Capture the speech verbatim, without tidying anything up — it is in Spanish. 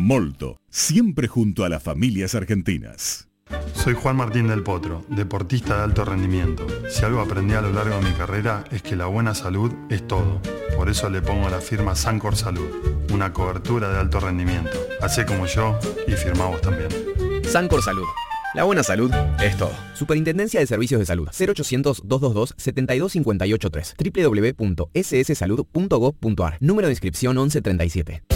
Molto, siempre junto a las familias argentinas. Soy Juan Martín del Potro, deportista de alto rendimiento. Si algo aprendí a lo largo de mi carrera es que la buena salud es todo. Por eso le pongo la firma Sancor Salud, una cobertura de alto rendimiento. Hacé como yo y firmá vos también. Sancor Salud. La buena salud es todo. Superintendencia de Servicios de Salud. cero ochocientos, doscientos veintidós, setenta y dos cincuenta y ocho tres. doble u doble u doble u punto ese ese salud punto gov punto ar. Número de inscripción once treinta y siete.